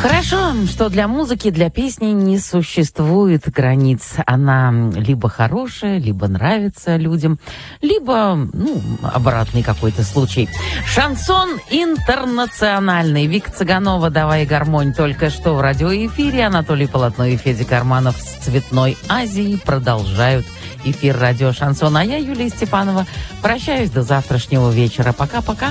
Хорошо, что для музыки, для песни не существует границ. Она либо хорошая, либо нравится людям, либо, обратный какой-то случай. Шансон интернациональный. Вика Цыганова, «Давай гармонь» только что в радиоэфире. Анатолий Полотно и Федя Карманов с «Цветной Азии» продолжают эфир радио «Шансон». А я, Юлия Степанова, прощаюсь до завтрашнего вечера. Пока-пока.